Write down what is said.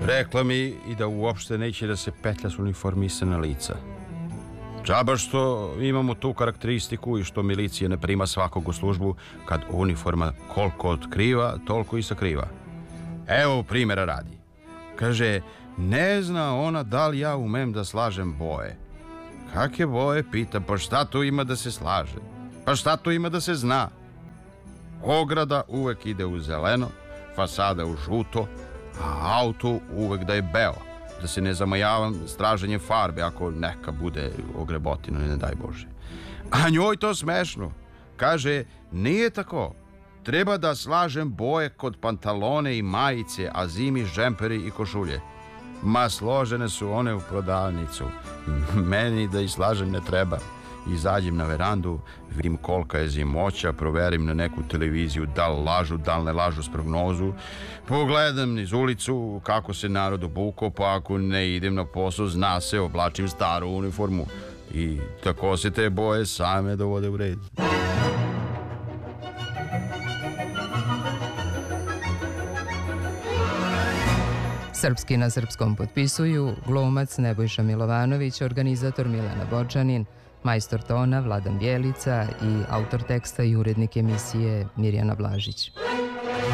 Rekla mi i da uopšte neće da se petlja s uniformisana lica. Džaba što imamo tu karakteristiku i što milicija ne prima svakog u službu kad uniforma koliko otkriva, toliko i sakriva. Evo primjera radi. Kaže, ne zna ona da li ja umem da slažem boje. Kakve boje? Pita, pa šta tu ima da se slaže? Pa šta tu ima da se zna? Ograda uvek ide u zeleno, fasada u žuto, a auto uvek da je beo, da se ne zamajavam straženjem farbe ako neka bude ogrebotina, ne daj Bože. A njoj to smešno. Kaže, nije tako. Treba da slažem boje kod pantalone i majice, a zimi džemperi i košulje. Ma složene su one u prodavnicu. Meni da ih slažem ne treba. Izađem na verandu, vidim kolika je zimoća, proverim na neku televiziju da li lažu, da li ne lažu s prognozu. Pogledam niz ulicu kako se narod obukao, pa ako ne idem na posao, zna se, oblačim staru uniformu. I tako se te boje same dovode u red. Srpski na srpskom potpisuju glumac Nebojša Milovanović, organizator Milena Bočanin, majstor tona Vladan Bjelica i autor teksta i urednik emisije Mirjana Blažić.